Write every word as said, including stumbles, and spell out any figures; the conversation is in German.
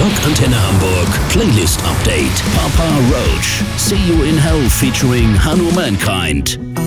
Rock Antenne Hamburg Playlist Update. Papa Roach, See You in Hell featuring Hanno Mankind.